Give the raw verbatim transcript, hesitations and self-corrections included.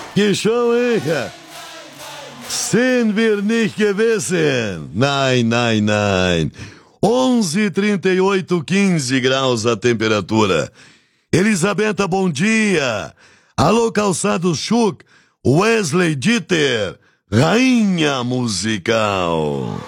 Que show, hein, cara? Sem wir nicht gewesen. Nein, nein, nein. onze e trinta e oito, quinze graus a temperatura. Elisabetta, bom dia. Alô, Calçado Chuc, Wesley Dieter, rainha musical.